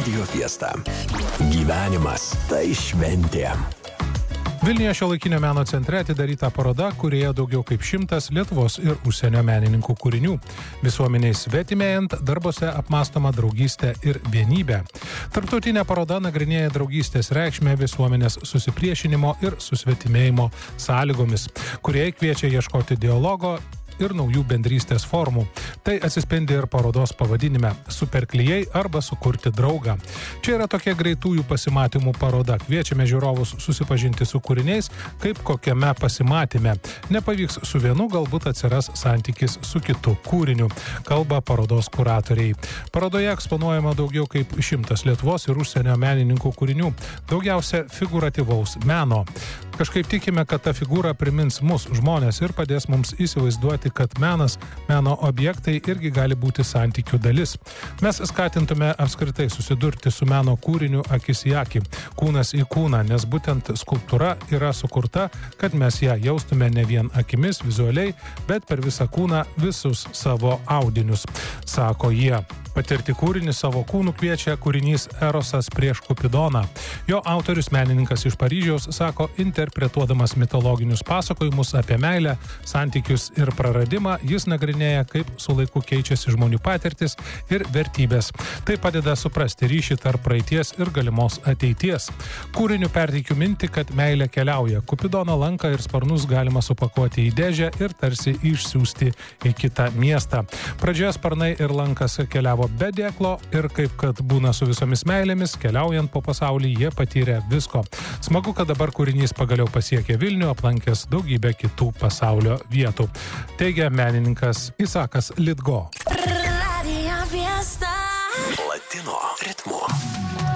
Radio Fiesta. Gyvenimas tai šventė. Vilniuje Šiuolaikinio meno centre atidaryta paroda, kurioje daugiau kaip 100 Lietuvos ir užsienio menininkų kūrinių. Visuomeniai svetimėjant, darbuose apmąstoma draugystė ir vienybė. Tarptautinė paroda nagrinėja draugystės reikšmę visuomenės susipriešinimo ir susvetimėjimo sąlygomis, kurie kviečia ieškoti dialogo ir naujų bendrystės formų. Tai atsispindi ir parodos pavadinime – Superklijai arba sukurti draugą. Čia yra tokia greitųjų pasimatymų paroda. Kviečiame žiūrovus susipažinti su kūriniais, kaip kokiame pasimatyme. Nepavyks su vienu, galbūt atsiras santykis su kitu kūriniu, kalba parodos kuratoriai. Parodoje eksponuojama daugiau kaip 100 Lietuvos ir užsienio menininkų kūrinių, daugiausia figūratyvaus meno. Kažkaip tikime, kad ta figūra primins mus, žmonės, ir padės mums įsivaizduoti, kad menas, meno objektai irgi gali būti santykių dalis. Mes skatintume apskritai susidurti su meno kūriniu akis į akį, kūnas į kūną, nes būtent skulptūra yra sukurta, kad mes ją jaustume ne vien akimis vizualiai, bet per visą kūną visus savo audinius, sako jie. Patirti kūrinį savo kūnų kviečia kūrinys Erosas prieš Kupidoną. Jo autorius, menininkas iš Paryžiaus, sako, interpretuodamas mitologinius pasakojimus apie meilę, santykius ir praradimą, jis nagrinėja, kaip su laiku keičiasi žmonių patirtis ir vertybės. Tai padeda suprasti ryšį tarp praeities ir galimos ateities. Kūriniu perteikiu mintį, kad meilė keliauja. Kupidono lanką ir sparnus galima supakuoti į dėžę ir tarsi išsiųsti į kitą miestą. Pradžioje sparnai ir lankas keliavo be dėklo ir kaip kad būna su visomis meilėmis, keliaujant po pasaulį, jie patyrė visko. Smagu, kad dabar kūrinys pagaliau pasiekė Vilnių, aplankęs daugybę kitų pasaulio vietų. Teigia menininkas Isakas Litgo. Latino ritmu.